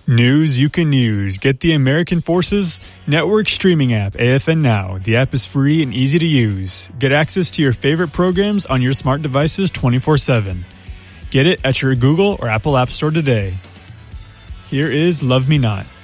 News you can use. Get the American Forces Network streaming app, AFN Now. The app is free and easy to use. Get access to your favorite programs on your smart devices 24/7. Get it at your Google or Apple App Store today. Here is Love Me Not.